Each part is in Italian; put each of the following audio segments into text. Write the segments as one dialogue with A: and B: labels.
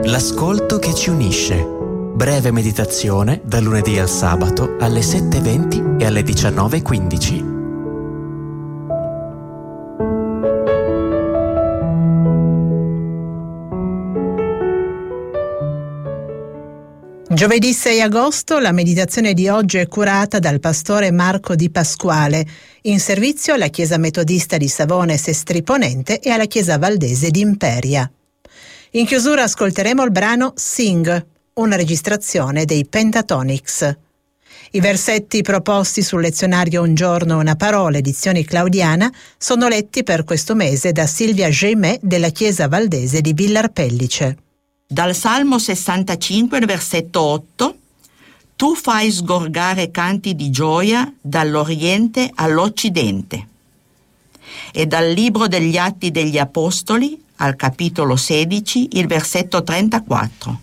A: L'ascolto che ci unisce. Breve meditazione dal lunedì al sabato alle 7:20 e alle 19:15.
B: Giovedì 6 agosto la meditazione di oggi è curata dal pastore Marco Di Pasquale, in servizio alla Chiesa Metodista di Savone Sestri Ponente e alla Chiesa Valdese di Imperia. In chiusura ascolteremo il brano Sing, una registrazione dei Pentatonix. I versetti proposti sul lezionario Un giorno una parola, edizioni Claudiana, sono letti per questo mese da Silvia Geimè della Chiesa Valdese di Villar Pellice.
C: Dal Salmo 65, versetto 8: Tu fai sgorgare canti di gioia dall'Oriente all'Occidente. E dal Libro degli Atti degli Apostoli, al capitolo 16, il versetto 34.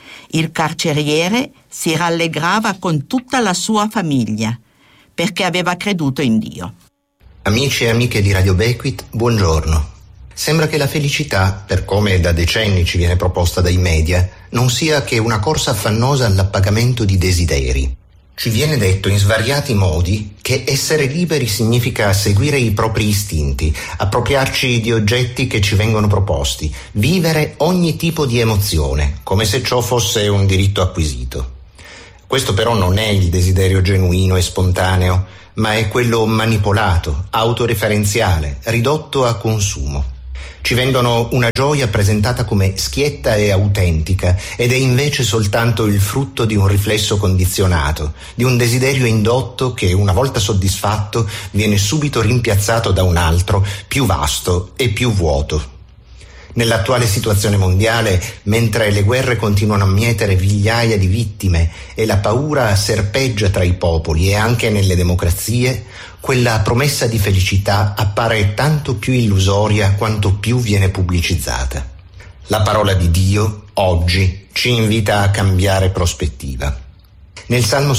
C: Il carceriere si rallegrava con tutta la sua famiglia, perché aveva creduto in Dio.
D: Amici e amiche di Radio Bequit, buongiorno. Sembra che la felicità, per come da decenni ci viene proposta dai media, non sia che una corsa affannosa all'appagamento di desideri. Ci viene detto in svariati modi che essere liberi significa seguire i propri istinti, appropriarci di oggetti che ci vengono proposti, vivere ogni tipo di emozione, come se ciò fosse un diritto acquisito. Questo però non è il desiderio genuino e spontaneo, ma è quello manipolato, autoreferenziale, ridotto a consumo. Ci vendono una gioia presentata come schietta e autentica ed è invece soltanto il frutto di un riflesso condizionato, di un desiderio indotto che, una volta soddisfatto, viene subito rimpiazzato da un altro, più vasto e più vuoto. Nell'attuale situazione mondiale, mentre le guerre continuano a mietere migliaia di vittime e la paura serpeggia tra i popoli e anche nelle democrazie, quella promessa di felicità appare tanto più illusoria quanto più viene pubblicizzata. La parola di Dio, oggi, ci invita a cambiare prospettiva. Nel Salmo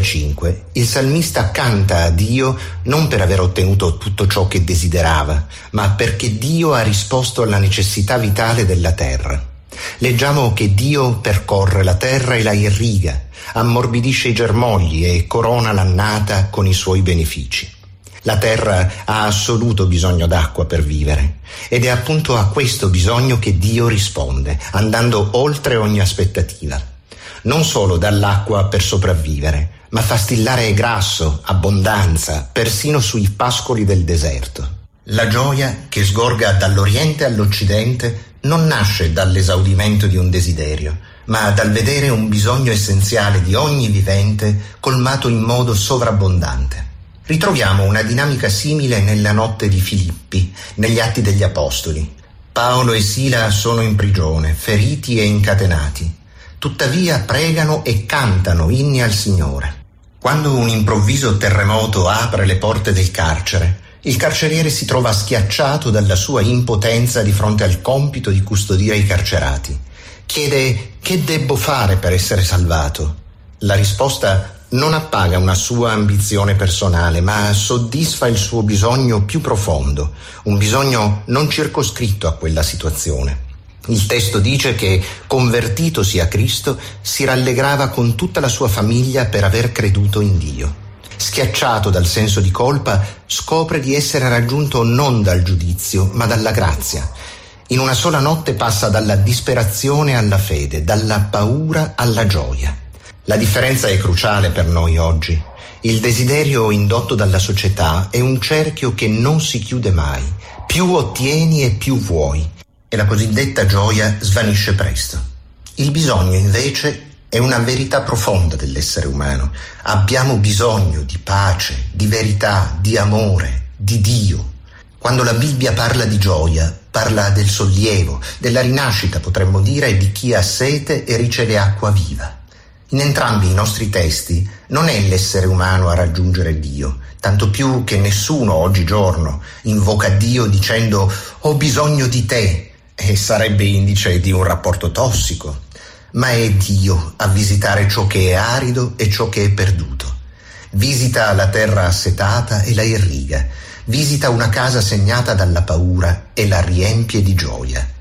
D: 65, il salmista canta a Dio non per aver ottenuto tutto ciò che desiderava, ma perché Dio ha risposto alla necessità vitale della terra. Leggiamo che Dio percorre la terra e la irriga, ammorbidisce i germogli e corona l'annata con i suoi benefici. La terra ha assoluto bisogno d'acqua per vivere ed è appunto a questo bisogno che Dio risponde, andando oltre ogni aspettativa. Non solo dà l'acqua per sopravvivere, ma fa stillare grasso, abbondanza, persino sui pascoli del deserto. La gioia che sgorga dall'Oriente all'Occidente non nasce dall'esaudimento di un desiderio, ma dal vedere un bisogno essenziale di ogni vivente colmato in modo sovrabbondante. Ritroviamo una dinamica simile nella notte di Filippi, negli Atti degli Apostoli. Paolo e Sila sono in prigione, feriti e incatenati. Tuttavia pregano e cantano inni al Signore. Quando un improvviso terremoto apre le porte del carcere, il carceriere si trova schiacciato dalla sua impotenza di fronte al compito di custodire i carcerati. Chiede: che debbo fare per essere salvato? La risposta non appaga una sua ambizione personale, ma soddisfa il suo bisogno più profondo, un bisogno non circoscritto a quella situazione. Il testo dice che, convertitosi a Cristo, si rallegrava con tutta la sua famiglia per aver creduto in Dio. Schiacciato dal senso di colpa, scopre di essere raggiunto non dal giudizio, ma dalla grazia. In una sola notte passa dalla disperazione alla fede, dalla paura alla gioia. La differenza è cruciale per noi oggi. Il desiderio indotto dalla società è un cerchio che non si chiude mai. Più ottieni e più vuoi. E la cosiddetta gioia svanisce presto. Il bisogno, invece, è una verità profonda dell'essere umano. Abbiamo bisogno di pace, di verità, di amore, di Dio. Quando la Bibbia parla di gioia, parla del sollievo, della rinascita, potremmo dire, di chi ha sete e riceve acqua viva. In entrambi i nostri testi non è l'essere umano a raggiungere Dio, tanto più che nessuno oggigiorno invoca Dio dicendo «ho bisogno di te», e sarebbe indice di un rapporto tossico, ma è Dio a visitare ciò che è arido e ciò che è perduto. Visita la terra assetata e la irriga, visita una casa segnata dalla paura e la riempie di gioia.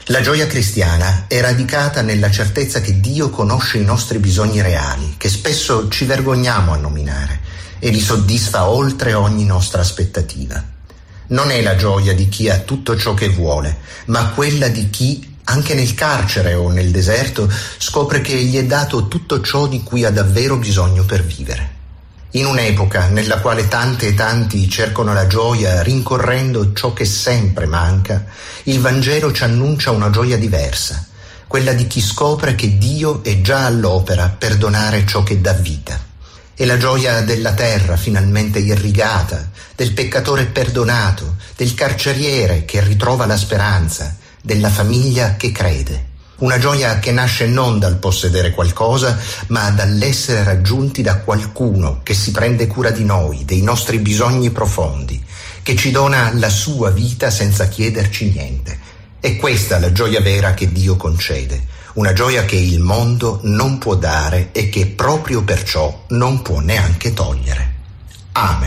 D: La gioia cristiana è radicata nella certezza che Dio conosce i nostri bisogni reali, che spesso ci vergogniamo a nominare, e li soddisfa oltre ogni nostra aspettativa. Non è la gioia di chi ha tutto ciò che vuole, ma quella di chi, anche nel carcere o nel deserto, scopre che gli è dato tutto ciò di cui ha davvero bisogno per vivere. In un'epoca nella quale tante e tanti cercano la gioia rincorrendo ciò che sempre manca, il Vangelo ci annuncia una gioia diversa, quella di chi scopre che Dio è già all'opera per donare ciò che dà vita. È la gioia della terra finalmente irrigata, del peccatore perdonato, del carceriere che ritrova la speranza, della famiglia che crede. Una gioia che nasce non dal possedere qualcosa, ma dall'essere raggiunti da qualcuno che si prende cura di noi, dei nostri bisogni profondi, che ci dona la sua vita senza chiederci niente. È questa la gioia vera che Dio concede, una gioia che il mondo non può dare e che proprio perciò non può neanche togliere. Amen.